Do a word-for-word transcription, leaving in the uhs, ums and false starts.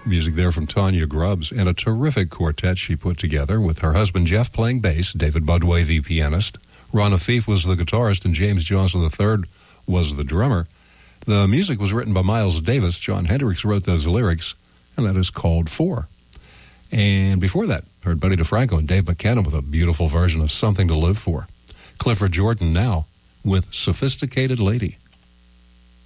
Music there from Tanya Grubbs, and a terrific quartet she put together with her husband Jeff playing bass, David Budway the pianist, Ron Afif was the guitarist, and James Johnson the third was the drummer. The music was written by Miles Davis. John Hendricks wrote those lyrics, and that is called Four. And before that, heard Buddy DeFranco and Dave McKenna with a beautiful version of Something to Live For. Clifford Jordan now with Sophisticated Lady.